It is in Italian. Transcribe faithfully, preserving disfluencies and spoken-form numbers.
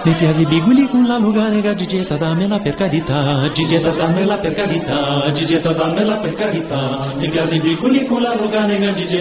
Mi piace biguli con la luganega, Gigetta dammela per carità, Gigetta dammela per carità, Gigetta dammela per carità. Mi piace biguli con la luganega, Gigetta